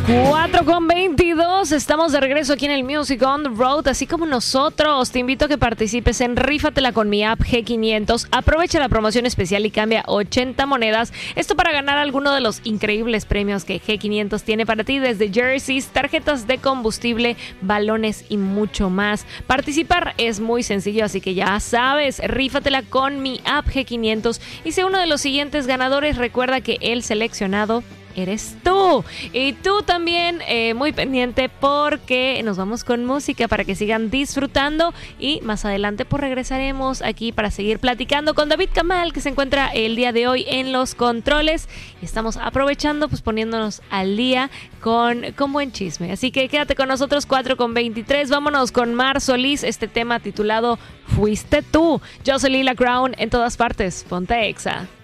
4:22, estamos de regreso aquí en el Music on the Road, así como nosotros. Te invito a que participes en Rífatela con mi app G500. Aprovecha la promoción especial y cambia 80 monedas. Esto para ganar alguno de los increíbles premios que G500 tiene para ti, desde jerseys, tarjetas de combustible, balones y mucho más. Participar es muy sencillo, así que ya sabes, rífatela con mi app G500 y sé uno de los siguientes ganadores. Recuerda que el seleccionado eres tú. Y tú también muy pendiente, porque nos vamos con música para que sigan disfrutando, y más adelante pues regresaremos aquí para seguir platicando con David Kamal, que se encuentra el día de hoy en los controles, y estamos aprovechando pues poniéndonos al día con buen chisme. Así que quédate con nosotros. 4:23, vámonos con Mar Solís, este tema titulado Fuiste Tú. Yo soy Lila Crown, en todas partes, ponte Exa.